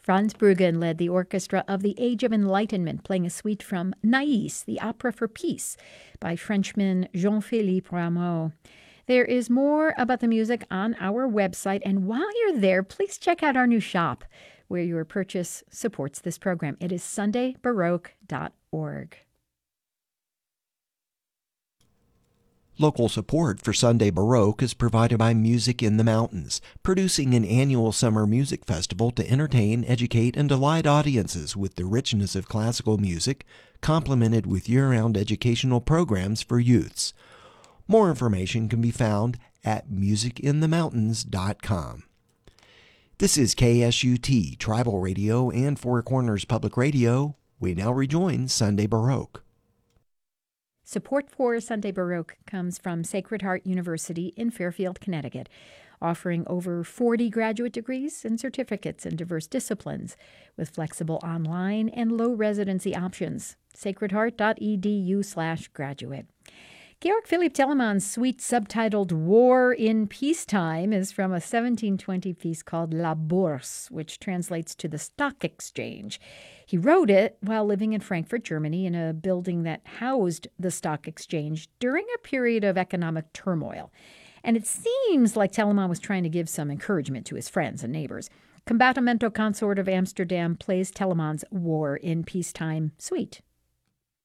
Franz Bruggen led the orchestra of the Age of Enlightenment, playing a suite from Naïs, the Opera for Peace, by Frenchman Jean-Philippe Rameau. There is more about the music on our website, and while you're there, please check out our new shop, where your purchase supports this program. It is sundaybaroque.org. Local support for Sunday Baroque is provided by Music in the Mountains, producing an annual summer music festival to entertain, educate, and delight audiences with the richness of classical music, complemented with year-round educational programs for youths. More information can be found at musicinthemountains.com. This is KSUT, Tribal Radio, and Four Corners Public Radio. We now rejoin Sunday Baroque. Support for Sunday Baroque comes from Sacred Heart University in Fairfield, Connecticut, offering over 40 graduate degrees and certificates in diverse disciplines with flexible online and low residency options. sacredheart.edu/graduate. Georg Philipp Telemann's suite subtitled War in Peacetime is from a 1720 piece called La Bourse, which translates to the stock exchange. He wrote it while living in Frankfurt, Germany, in a building that housed the stock exchange during a period of economic turmoil. And it seems like Telemann was trying to give some encouragement to his friends and neighbors. Combatimento Consort of Amsterdam plays Telemann's War in Peacetime suite.